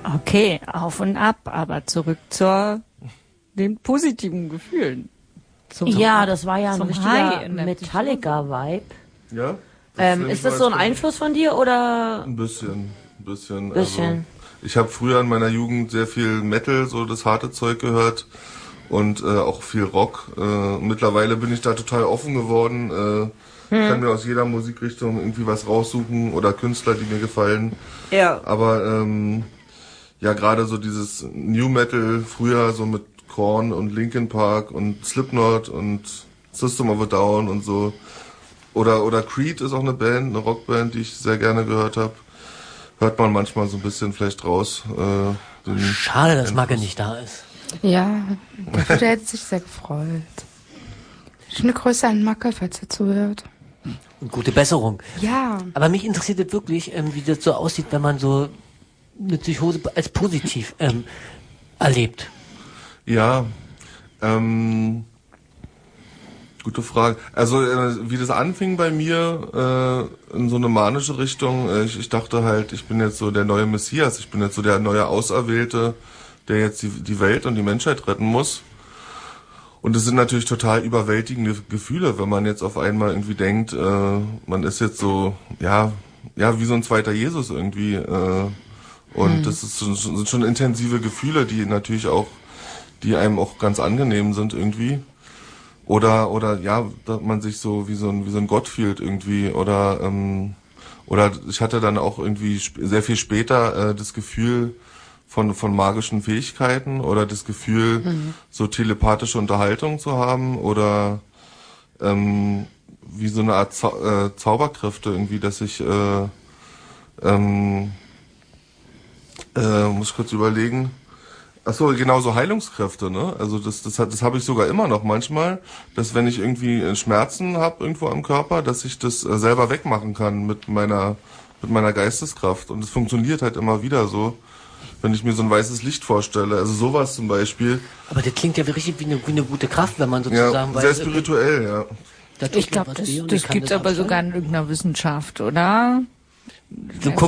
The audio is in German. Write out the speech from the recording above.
Okay, auf und ab, aber zurück zu den positiven Gefühlen. Ja, das war ja ein zum richtiger High in der Metallica-Vibe. Ja? Ist das so ein Einfluss von dir oder? Ein bisschen. Also, ich habe früher in meiner Jugend sehr viel Metal, so das harte Zeug gehört und auch viel Rock. Mittlerweile bin ich da total offen geworden. Kann mir aus jeder Musikrichtung irgendwie was raussuchen oder Künstler, die mir gefallen. Ja. Aber ja, gerade so dieses New Metal früher so mit Korn und Linkin Park und Slipknot und System of a Down und so. Oder Creed ist auch eine Band, eine Rockband, die ich sehr gerne gehört habe. Hört man manchmal so ein bisschen vielleicht raus. Schade, dass Magge nicht da ist. Ja, der hätte sich sehr gefreut. Schöne Grüße an Macke, falls er zuhört. Und gute Besserung. Ja. Aber mich interessiert es wirklich, wie das so aussieht, wenn man so eine Psychose als positiv erlebt. Ja, gute Frage. Also wie das anfing bei mir in so eine manische Richtung, ich dachte halt, ich bin jetzt so der neue Messias, ich bin jetzt so der neue Auserwählte, der jetzt die Welt und die Menschheit retten muss. Und es sind natürlich total überwältigende Gefühle, wenn man jetzt auf einmal irgendwie denkt, man ist jetzt so, ja, wie so ein zweiter Jesus irgendwie. Und das sind schon intensive Gefühle, die natürlich auch, die einem auch ganz angenehm sind irgendwie. Oder ja, dass man sich so wie so ein Gott fühlt irgendwie. Oder ich hatte dann auch irgendwie sehr viel später das Gefühl von magischen Fähigkeiten oder das Gefühl, so telepathische Unterhaltung zu haben oder wie so eine Art Zauberkräfte irgendwie, dass ich muss ich kurz überlegen. Ach so, genau, so Heilungskräfte, ne? Also das habe ich sogar immer noch manchmal, dass wenn ich irgendwie Schmerzen habe irgendwo am Körper, dass ich das selber wegmachen kann mit meiner Geisteskraft. Und es funktioniert halt immer wieder so, wenn ich mir so ein weißes Licht vorstelle. Also sowas zum Beispiel. Aber das klingt ja richtig wie eine gute Kraft, wenn man sozusagen weiß. Sehr spirituell, ja. Ich glaube, das gibt's aber sogar in irgendeiner Wissenschaft, oder? So